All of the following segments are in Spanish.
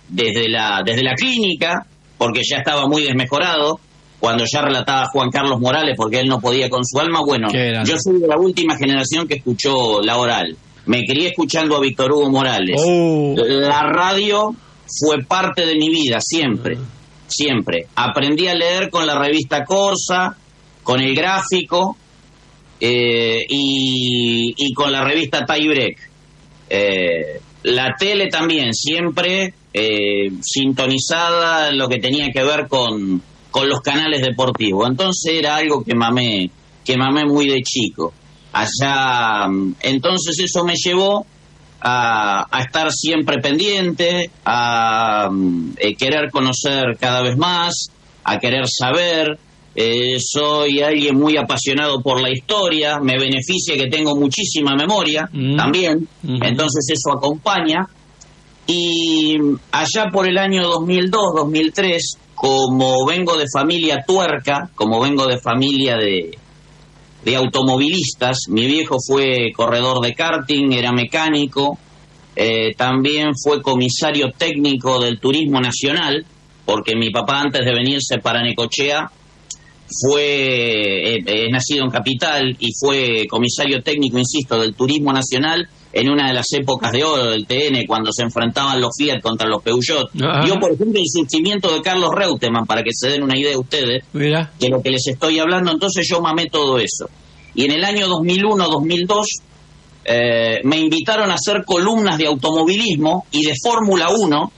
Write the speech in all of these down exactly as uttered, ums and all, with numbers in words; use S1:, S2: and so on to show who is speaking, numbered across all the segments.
S1: desde la desde la clínica, porque ya estaba muy desmejorado, cuando ya relataba Juan Carlos Morales, porque él no podía con su alma. Bueno, yo soy de la última generación que escuchó la oral. Me crié escuchando a Víctor Hugo Morales. Oh. La radio fue parte de mi vida, siempre, siempre. Aprendí a leer con la revista Corsa, con el gráfico, eh, y, y con la revista Tiebreak. Eh, la tele también, siempre eh, sintonizada en lo que tenía que ver con, con los canales deportivos. Entonces era algo que mamé, que mamé muy de chico. Allá, entonces eso me llevó a, a estar siempre pendiente, a, a querer conocer cada vez más, a querer saber. Eh, soy alguien muy apasionado por la historia, me beneficia que tengo muchísima memoria mm. también, mm. entonces eso acompaña. Y allá por el año dos mil dos, dos mil tres, como vengo de familia tuerca, como vengo de familia de, de automovilistas, mi viejo fue corredor de karting, era mecánico, eh, también fue comisario técnico del Turismo Nacional, porque mi papá, antes de venirse para Necochea, fue eh, es nacido en Capital y fue comisario técnico, insisto, del Turismo Nacional en una de las épocas de oro del T N, cuando se enfrentaban los Fiat contra los Peugeot. Ajá. Yo, por ejemplo, el surgimiento de Carlos Reutemann, para que se den una idea ustedes Mira. de lo que les estoy hablando. Entonces yo mamé todo eso. Y en el año dos mil uno, dos mil dos eh, me invitaron a hacer columnas de automovilismo y de Fórmula uno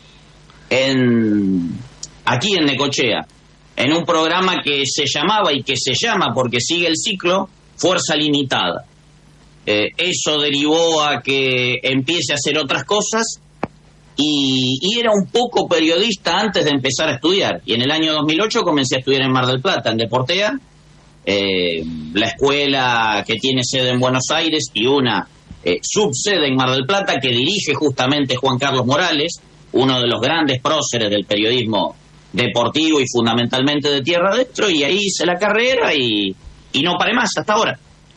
S1: en, aquí en Necochea, en un programa que se llamaba y que se llama, porque sigue el ciclo, Fuerza Limitada. Eh, eso derivó a que empiece a hacer otras cosas y, y era un poco periodista antes de empezar a estudiar. Y en el año dos mil ocho comencé a estudiar en Mar del Plata, en Deportea, eh, la escuela que tiene sede en Buenos Aires y una eh, subsede en Mar del Plata que dirige justamente Juan Carlos Morales, uno de los grandes próceres del periodismo deportivo y fundamentalmente de tierra adentro, y ahí hice la carrera y, y no paré más hasta ahora.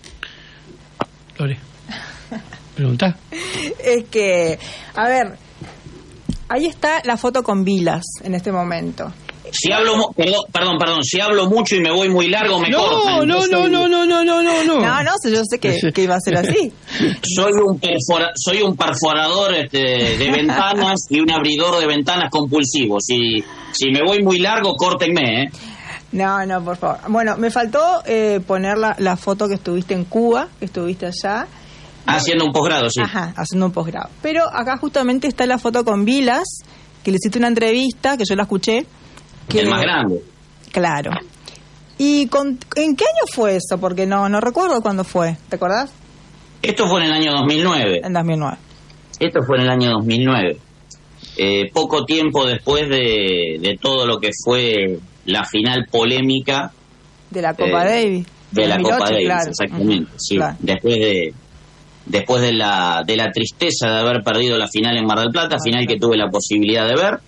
S2: Lore, ¿pregunta?
S3: Es que, a ver, ahí está la foto con Vilas en este momento.
S1: Si hablo, perdón, perdón, perdón, si hablo mucho y me voy muy largo, me
S2: no,
S1: cortan.
S2: No, no, no, no, no, no, no, no.
S3: No, no, yo sé que, que iba a ser así.
S1: Soy un perfora, soy un perforador este, de ventanas y un abridor de ventanas compulsivo. Si, si me voy muy largo, córtenme, ¿eh?
S3: No, no, por favor. Bueno, me faltó eh, poner la, la foto que estuviste en Cuba, que estuviste allá.
S1: Haciendo un posgrado, sí.
S3: Ajá, haciendo un posgrado. Pero acá justamente está la foto con Vilas, que le hiciste una entrevista, que yo la escuché. Que,
S1: el más grande.
S3: Claro. ¿Y con, en qué año fue eso? Porque no no recuerdo cuándo fue. ¿Te acordás?
S1: Esto fue en el año dos mil nueve.
S3: En dos mil nueve.
S1: Esto fue en el año dos mil nueve. Eh, poco tiempo después de, de todo lo que fue la final polémica
S3: de la Copa eh, Davis.
S1: De la Copa Davis,
S3: claro.
S1: exactamente. Uh-huh. Sí.
S3: Claro.
S1: Después de después de la de la tristeza de haber perdido la final en Mar del Plata, final claro. que tuve la posibilidad de ver,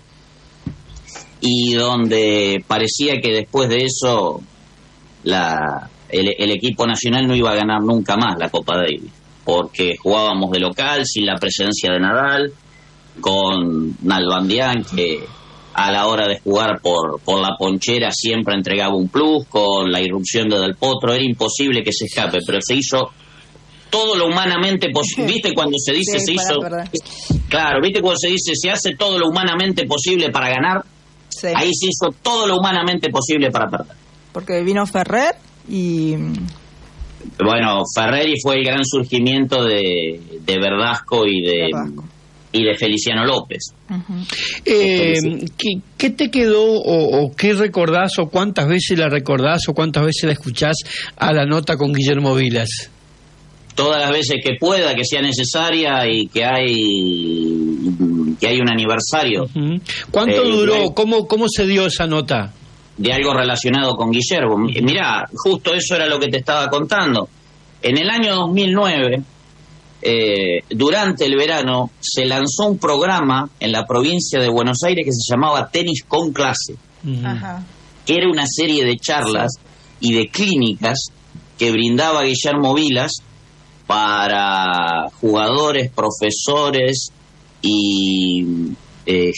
S1: y donde parecía que después de eso la el, el equipo nacional no iba a ganar nunca más la Copa Davis, porque jugábamos de local sin la presencia de Nadal, con Nalbandián, que a la hora de jugar por por la ponchera siempre entregaba un plus, con la irrupción de Del Potro era imposible que se escape, pero se hizo todo lo humanamente posible. ¿Viste cuando se dice sí, se hizo? Perder. Claro, ¿viste cuando se dice se hace todo lo humanamente posible para ganar? Sí. Ahí se hizo todo lo humanamente posible para perder.
S3: Porque vino Ferrer y...
S1: Bueno, Ferrer y fue el gran surgimiento de, de Verdasco y de... Verdasco. y de Feliciano López.
S2: Uh-huh. Eh, ¿qué, ¿Qué te quedó o, o qué recordás o cuántas veces la recordás o cuántas veces la escuchás a la nota con Guillermo Vilas?
S1: Todas las veces que pueda, que sea necesaria y que hay que hay un aniversario.
S2: Uh-huh. ¿Cuánto eh, duró? De, ¿Cómo, ¿Cómo se dio esa nota?
S1: De algo relacionado con Guillermo. Uh-huh. Mirá, justo eso era lo que te estaba contando. En el año dos mil nueve... Eh, durante el verano se lanzó un programa en la provincia de Buenos Aires que se llamaba Tenis con Clase, uh-huh. que era una serie de charlas y de clínicas que brindaba Guillermo Vilas para jugadores, profesores y eh,